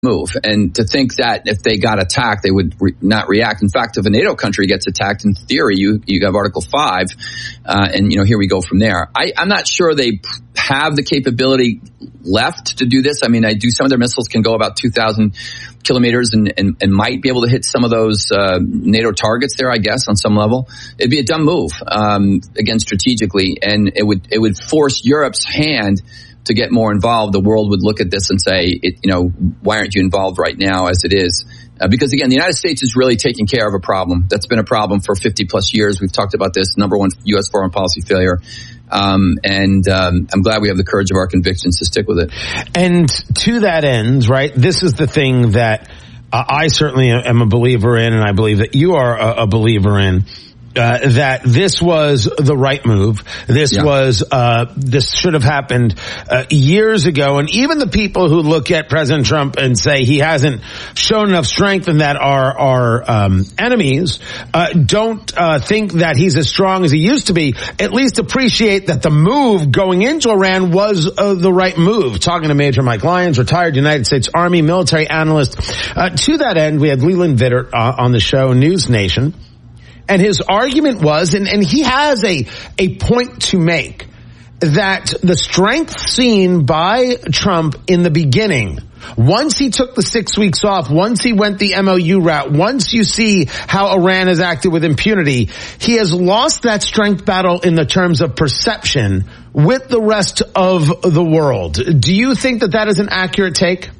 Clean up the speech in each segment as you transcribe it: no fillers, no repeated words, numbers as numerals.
move. And to think that if they got attacked, they would not react. In fact, if a NATO country gets attacked, in theory, you have Article 5, and here we go from there. I'm not sure they have the capability left to do this. I mean, some of their missiles can go about 2,000 kilometers and might be able to hit some of those NATO targets there, I guess, on some level. It'd be a dumb move, again, strategically, and it would force Europe's hand to get more involved. The world would look at this and say, why aren't you involved right now as it is? Because again, the United States is really taking care of a problem that's been a problem for 50 plus years. We've talked about this, number one U.S. foreign policy failure. I'm glad we have the courage of our convictions to stick with it. And to that end, right, this is the thing that I certainly am a believer in, and I believe that you are a believer in. That this was the right move. This should have happened years ago. And even the people who look at President Trump and say he hasn't shown enough strength and that our enemies don't think that he's as strong as he used to be, at least appreciate that the move going into Iran was the right move. Talking to Major Mike Lyons, retired United States Army military analyst. To that end, we had Leland Vittert on the show, News Nation. And his argument was, and he has a point to make, that the strength seen by Trump in the beginning, once he took the 6 weeks off, once he went the MOU route, once you see how Iran has acted with impunity, he has lost that strength battle in the terms of perception with the rest of the world. Do you think that is an accurate take?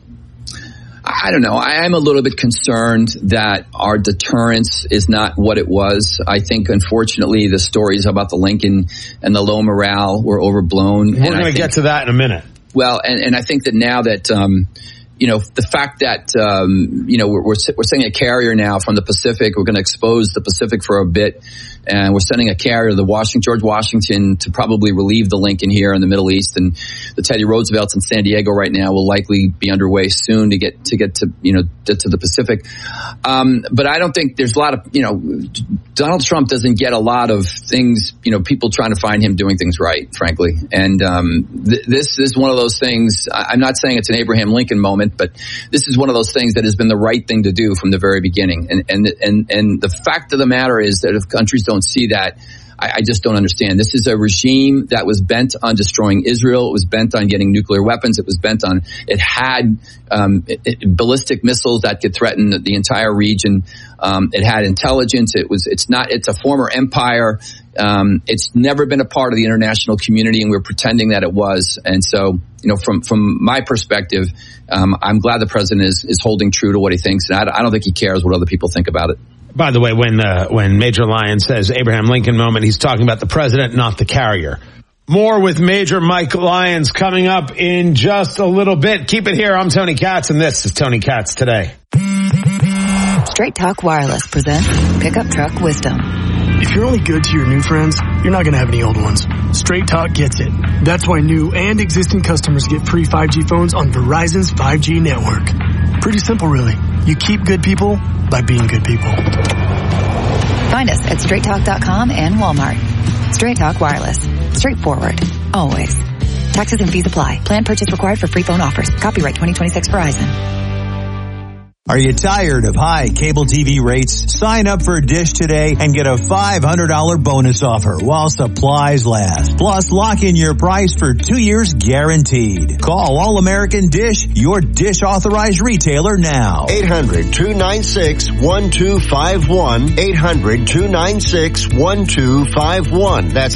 I don't know. I am a little bit concerned that our deterrence is not what it was. I think, unfortunately, the stories about the Lincoln and the low morale were overblown. We're going to get to that in a minute. Well, and I think that now that, the fact that, we're sending a carrier now from the Pacific, we're going to expose the Pacific for a bit. And we're sending a carrier, George Washington, to probably relieve the Lincoln here in the Middle East, and the Teddy Roosevelt's in San Diego right now will likely be underway soon to get to the Pacific. But I don't think there's a lot of, Donald Trump doesn't get a lot of things, people trying to find him doing things right, frankly. And this is one of those things. I'm not saying it's an Abraham Lincoln moment, but this is one of those things that has been the right thing to do from the very beginning. And the fact of the matter is that if countries don't see that, I just don't understand. This is a regime that was bent on destroying Israel. It was bent on getting nuclear weapons. It had ballistic missiles that could threaten the entire region. It had intelligence. It's a former empire. It's never been a part of the international community, and we're pretending that it was. And so, from my perspective, I'm glad the president is holding true to what he thinks. And I don't think he cares what other people think about it. By the way, when Major Lyons says Abraham Lincoln moment, he's talking about the president, not the carrier. More with Major Mike Lyons coming up in just a little bit. Keep it here. I'm Tony Katz, and this is Tony Katz Today. Straight Talk Wireless presents Pickup Truck Wisdom. If you're only good to your new friends, you're not going to have any old ones. Straight Talk gets it. That's why new and existing customers get free 5G phones on Verizon's 5G network. Pretty simple, really. You keep good people by being good people. Find us at straighttalk.com and Walmart. Straight Talk Wireless. Straightforward. Always. Taxes and fees apply. Plan purchase required for free phone offers. Copyright 2026 Verizon. Are you tired of high cable TV rates? Sign up for Dish today and get a $500 bonus offer while supplies last. Plus, lock in your price for 2 years guaranteed. Call All American Dish, your Dish authorized retailer now. 800-296-1251. 800-296-1251. That's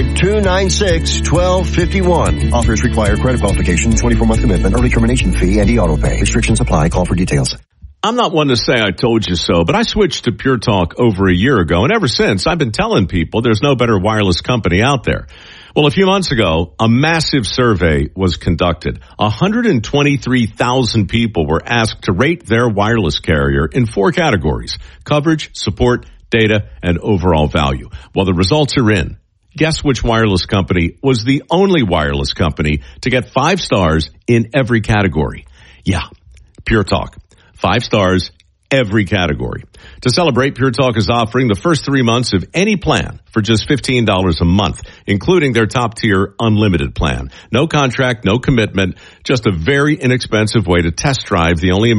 800-296-1251. Offers require credit qualification, 24-month commitment, early termination fee, and e-auto pay. Restrictions apply. Call for details. I'm not one to say I told you so, but I switched to Pure Talk over a year ago, and ever since I've been telling people there's no better wireless company out there. Well, a few months ago, a massive survey was conducted. 123,000 people were asked to rate their wireless carrier in 4 categories: coverage, support, data, and overall value. Well, the results are in. Guess which wireless company was the only wireless company to get 5 stars in every category? Yeah, Pure Talk. 5 stars, every category. To celebrate, Pure Talk is offering the first 3 months of any plan for just $15 a month, including their top-tier unlimited plan. No contract, no commitment, just a very inexpensive way to test drive the only